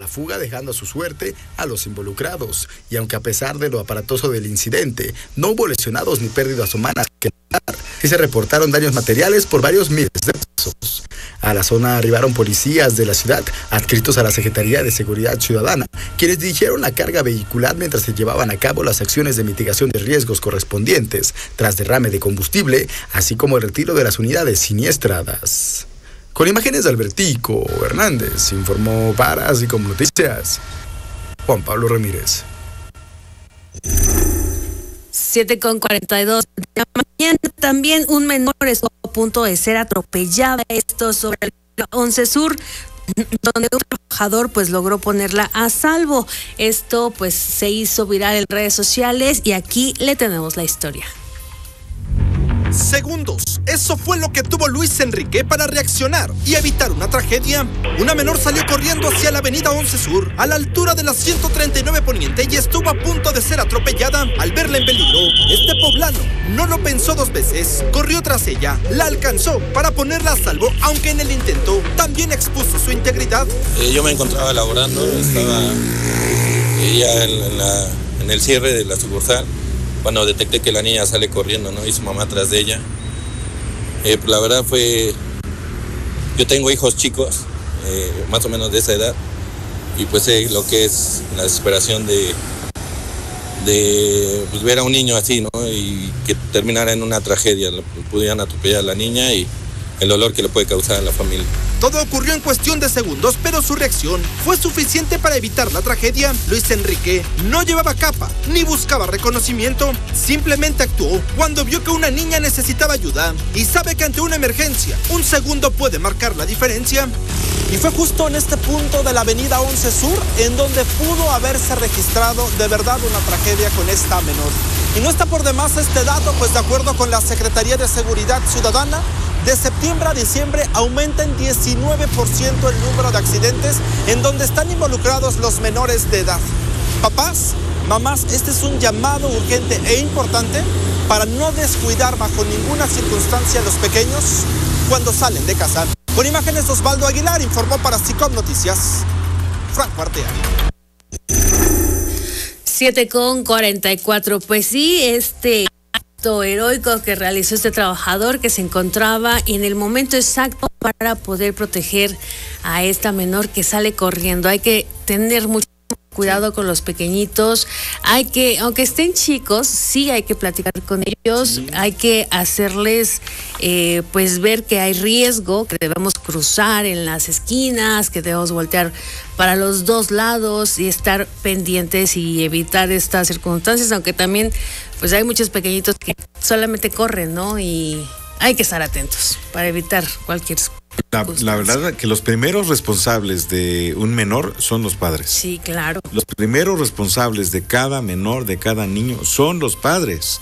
la fuga, dejando a su suerte a los involucrados. Y aunque a pesar de lo aparatoso del incidente, no hubo lesionados ni pérdidas humanas que notar, sí se reportaron daños materiales por varios miles de pesos. A la zona arribaron policías de la ciudad, adscritos a la Secretaría de Seguridad Ciudadana, quienes dirigieron la carga vehicular mientras se llevaban a cabo las acciones de mitigación de riesgos correspondientes, tras derrame de combustible, así como el retiro de las unidades siniestradas. Con imágenes de Albertico Hernández, informó para Así Como Noticias, Juan Pablo Ramírez. 7:42 de la mañana. También un menor estuvo a punto de ser atropellado. Esto sobre el 11 Sur, donde un trabajador pues logró ponerla a salvo. Esto pues se hizo viral en redes sociales y aquí le tenemos la historia. Segundos. Eso fue lo que tuvo Luis Enrique para reaccionar y evitar una tragedia. Una menor salió corriendo hacia la avenida 11 Sur, a la altura de la 139 Poniente, y estuvo a punto de ser atropellada. Al verla en peligro, este poblano no lo pensó dos veces. Corrió tras ella, la alcanzó para ponerla a salvo, aunque en el intento también expuso su integridad. Yo me encontraba laborando, estaba ella en el cierre de la sucursal, cuando detecté que la niña sale corriendo, ¿no? Y su mamá atrás de ella. La verdad yo tengo hijos chicos, más o menos de esa edad, y pues sé lo que es la desesperación de pues, ver a un niño así, ¿no? Y que terminara en una tragedia, pudieran atropellar a la niña y el dolor que le puede causar a la familia. Todo ocurrió en cuestión de segundos, pero su reacción fue suficiente para evitar la tragedia. Luis Enrique no llevaba capa ni buscaba reconocimiento, simplemente actuó cuando vio que una niña necesitaba ayuda y sabe que ante una emergencia, un segundo puede marcar la diferencia. Y fue justo en este punto de la avenida 11 Sur en donde pudo haberse registrado de verdad una tragedia con esta menor. Y no está por demás este dato, pues de acuerdo con la Secretaría de Seguridad Ciudadana, de septiembre a diciembre aumenta en 19% el número de accidentes en donde están involucrados los menores de edad. Papás, mamás, este es un llamado urgente e importante para no descuidar bajo ninguna circunstancia a los pequeños cuando salen de casa. Con imágenes, Osvaldo Aguilar informó para SICOM Noticias, Franco Artea. 7:44. Pues sí, acto heroico que realizó este trabajador, que se encontraba en el momento exacto para poder proteger a esta menor que sale corriendo. Hay que tener mucho cuidado con los pequeñitos, aunque estén chicos, sí hay que platicar con ellos, sí. Hay que hacerles pues ver que hay riesgo, que debemos cruzar en las esquinas, que debemos voltear para los dos lados y estar pendientes y evitar estas circunstancias, aunque también pues hay muchos pequeñitos que solamente corren, ¿no? Y hay que estar atentos para evitar cualquier La verdad que los primeros responsables de un menor son los padres. Sí, claro. Los primeros responsables de cada menor, de cada niño, son los padres.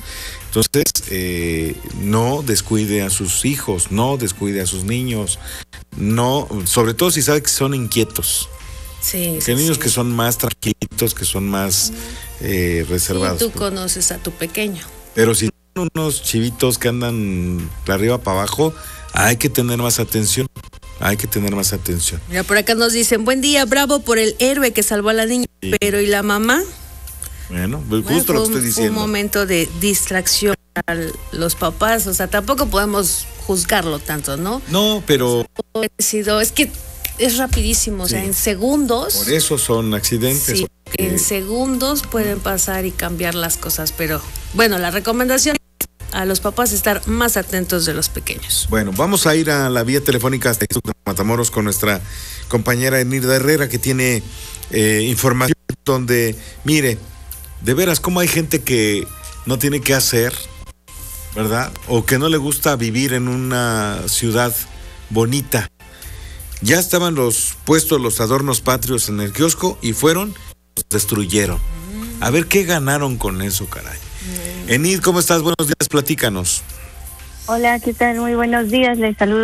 Entonces, no descuide a sus hijos, no descuide a sus niños, no, sobre todo si sabe que son inquietos. Sí, que hay niños que son más tranquilitos, que son más reservados. Y tú conoces a tu pequeño. Pero si son unos chivitos que andan de arriba para abajo, hay que tener más atención. Hay que tener más atención. Mira, por acá nos dicen, buen día, bravo por el héroe que salvó a la niña. Sí. Pero ¿y la mamá? Bueno, justo lo que estoy diciendo. Un momento de distracción a los papás, o sea, tampoco podemos juzgarlo tanto, ¿no? No, pero es que es rapidísimo, sí. O sea, en segundos. Por eso son accidentes. Sí, en segundos pueden pasar y cambiar las cosas, pero bueno, la recomendación a los papás estar más atentos de los pequeños. Bueno, vamos a ir a la vía telefónica hasta Matamoros con nuestra compañera Enirda Herrera, que tiene información donde, mire, de veras, cómo hay gente que no tiene qué hacer, ¿verdad? O que no le gusta vivir en una ciudad bonita. Ya estaban puestos los adornos patrios en el kiosco y los destruyeron. A ver qué ganaron con eso, caray. Enid, ¿cómo estás? Buenos días, platícanos. Hola, ¿qué tal? Muy buenos días, les saludo